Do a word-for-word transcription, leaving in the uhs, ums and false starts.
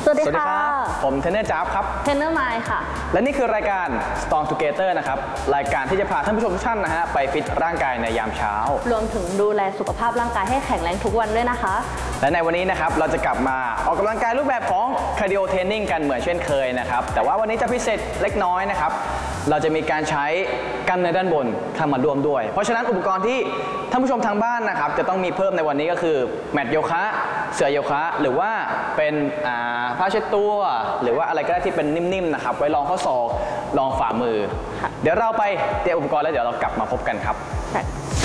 สวัสดีค่ะผมเทรนเนอร์จ๊าบครับเทรนเนอร์ไมค์ค่ะและนี่คือรายการ Strong Together นะครับรายการที่จะพาท่านผู้ชมทุกท่านนะฮะไปฟิตร่างกายในยามเช้ารวมถึงดูแลสุขภาพร่างกายให้แข็งแรงทุกวันด้วยนะคะและในวันนี้นะครับเราจะกลับมาออกกำลังกายรูปแบบของ Cardio Training กันเหมือนเช่นเคยนะครับแต่ว่าวันนี้จะพิเศษเล็กน้อยนะครับเราจะมีการใช้กล้ามเนื้อด้านบนเข้ามาร่วมด้วยเพราะฉะนั้นอุปกรณ์ที่ท่านผู้ชมทางบ้านนะครับจะต้องมีเพิ่มในวันนี้ก็คือแมตต์โยคะเสื่อโยคะหรือว่าเป็นผ้าเช็ดตัวหรือว่าอะไรก็ได้ที่เป็นนิ่มๆนะครับไว้รองข้อศอกรองฝ่ามือเดี๋ยวเราไปเตรียมอุปกรณ์แล้วเดี๋ยวเรากลับมาพบกันครับ